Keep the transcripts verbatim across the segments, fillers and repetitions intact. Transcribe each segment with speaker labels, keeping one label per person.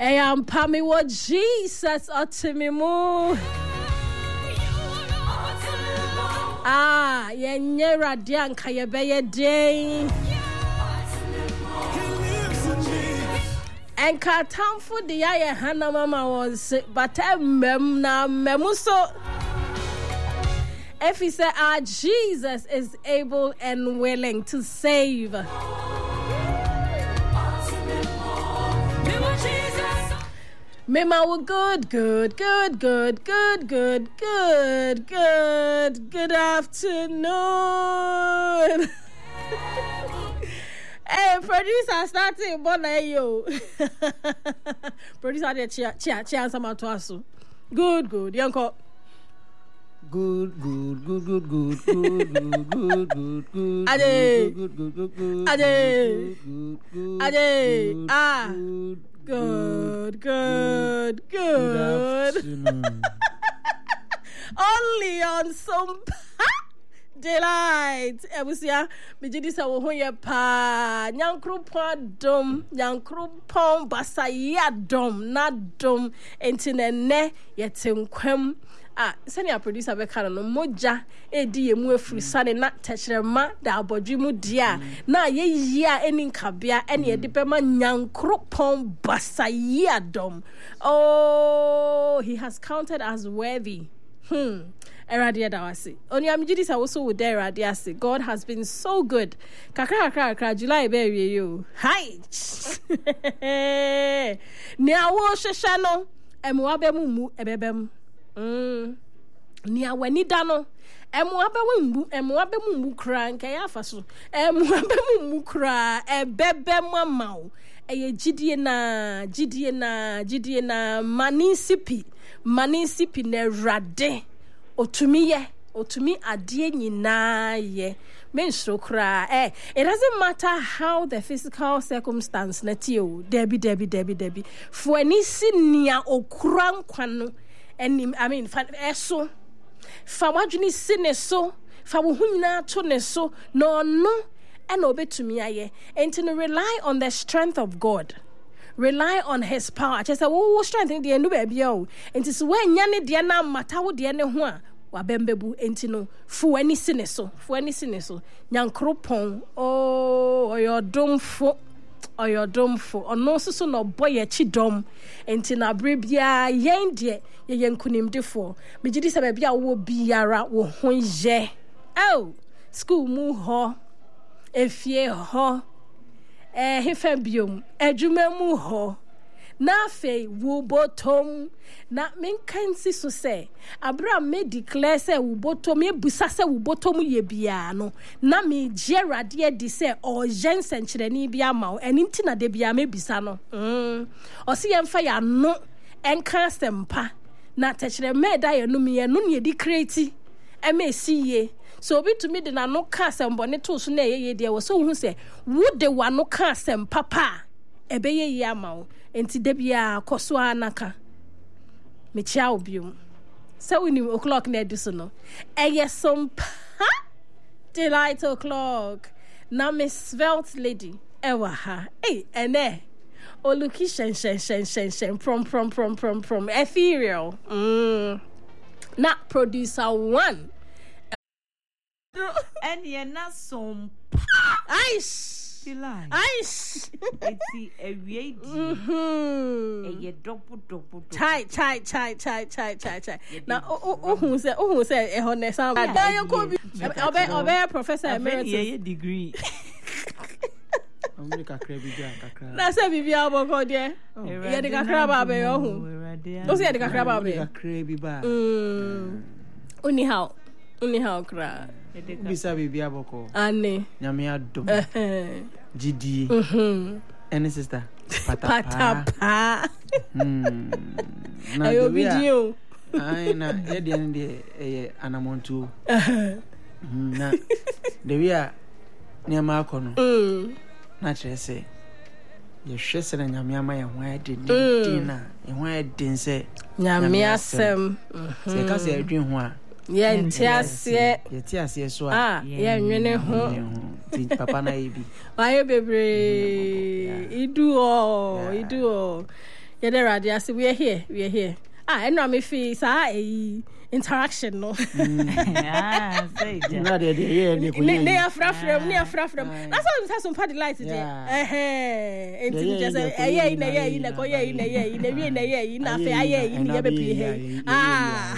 Speaker 1: I am Pami what Jesus to me mo. Ah, ye nyera dian kaya beye day. And katam for the ya hana mama was but mem na memuso. If he said, ah, Jesus is able and willing to save. Mima were good, good, good, good, good, good, good, good, good afternoon. Hey, producer starting bona yo. Producer de chia chia chia sama toasu. Good, good, yanko.
Speaker 2: Good, good, good, good, good, good, good, good, good, good.
Speaker 1: Ade,
Speaker 2: good, good, good, good,
Speaker 1: Ade,
Speaker 2: good, good,
Speaker 1: Ade, ah,
Speaker 2: good,
Speaker 1: good, good, good. Only on some delight. Ebusia, mijidi sa wo hoye pa. Nyankru pon dom, nyankru pon basaya dom, na dom entinene yetinkwem. Ah, senior producer be kana no moja edi emu efurisa na techrema da abodwi mu dia na ye yia eni nkabia eni edi pema nyankropon basaya dom. Oh, he has counted as worthy. Hmm. Eradia dawasi. Oni amjidi sa woso wo there eradia se. God has been so good. Kakra kakra kakra July be wie yo. Hi. Ni awo hwehwe no emu abemu mu ebebem. Mm. Ni awani dano emu abewu mbu emu abemu mbu kra nke ya afaso emu abemu mbu kra ebebe mamawo eye gidie na gidie na gidie na manisipi manisipi na rade otumi ye otumi ade nyina ye menstro kra eh it doesn't matter how the physical circumstance na tio debi debi debi debi for any sinia okura nkwano and I mean, eso, fa wadwini sine so, fa wo hunyina to ne so, no no, and obe to me aye, and to rely on the strength of God, rely on His power. Just say, wo strength in the end, baby, oh, and to when yane dia na mata wo dia ne ho a, wa bembebu enti no, fu ani sine so, fu ani sine so, nyankropon, oh, your domfo. Or your dom for or no so no boy a chidom enti na brebia yen de ye yenkunim de for me gidi se bia wo biara wo honje oh school mu ho efie ho eh hefa biom adwuma mu ho na fe wo botom na menkansi so se abra me declare se wo botom e busa se wo botom ye bia no na me gerade e di se o jensen kyerani bia ma eni ntina de bia me bisa no mm o se yemfa ya no enka sempa na techere me da ye no me ye no ne di create e me siye so obi to me de na no ka sembo ne to so na ye ye de wo so hu se wo de wa no ka sempa pa ebeye yi amawo enti debia koso anaka me chia obium so we new o'clock na ediso no eye some delight o'clock na Miss Svelte lady ewa ha eh ene oluki shen shen shen shen shen from from from from from ethereal mm na producer one
Speaker 3: and ye na some
Speaker 1: ice Ice.
Speaker 3: It's a way. A double double.
Speaker 1: Chai chai chai chai chai chai chai. Now, oh oh who said oh who said a honest sound. Now you could be. Obey obey Professor Emeritus
Speaker 3: degree.
Speaker 2: America crabby jack.
Speaker 1: That's a baby abo go there. Yeah, the crab abe yo hu. O say the crab abe.
Speaker 2: Crabby ba.
Speaker 1: Mm. Anyhow, anyhow cry.
Speaker 2: Bisa bibi aboko.
Speaker 1: Ane.
Speaker 2: Nyame adom. G D.
Speaker 1: Mhm.
Speaker 2: Any sister.
Speaker 1: Patapa. Patapa.
Speaker 2: Hmm.
Speaker 1: Na yo video.
Speaker 2: Ai na e de ande e anamontu. Na de we a nyama akono.
Speaker 1: Mm.
Speaker 2: Na chere se. Ye hwese na nyame ama ye ho ade din na ye ho ade se.
Speaker 1: Nyame asem.
Speaker 2: Se ka se adwen ho a
Speaker 1: yeah, Tiasie.
Speaker 2: Yeah, Tiasie so.
Speaker 1: Ah, yeah, nwene ho.
Speaker 2: Ti papa na ebi.
Speaker 1: Why baby? Idu oh, idu oh. Yeah, there are. They say we are here. We are here. Ah, and now me feel say interaction no.
Speaker 3: Ah, say that.
Speaker 2: Na de de ye ni ko.
Speaker 1: Ne ne afra from, ne afra from. That's why we have some party lights today. Eh eh. Enti just eh eh na ye na ko ye na ye na we na ye na fe aye ni ye be pie he. Ah.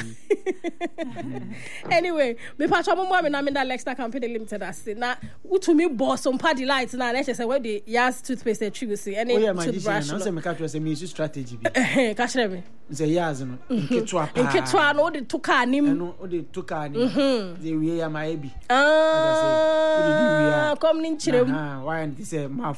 Speaker 1: Anyway, me pa cho mo mo me na me da Lexta Company Limited as na utumi boss some party lights na let's say where the Yas toothpaste they choose any toothbrush.
Speaker 2: No say me ka to say me strategy bi.
Speaker 1: Eh, ka kire me.
Speaker 2: Say Yas no. Nketwa pa.
Speaker 1: Nketwa no de to car nim.
Speaker 2: No, o de to car nim. They we ya my bi.
Speaker 1: Ah, come nin chirem.
Speaker 2: Ah, why and say ma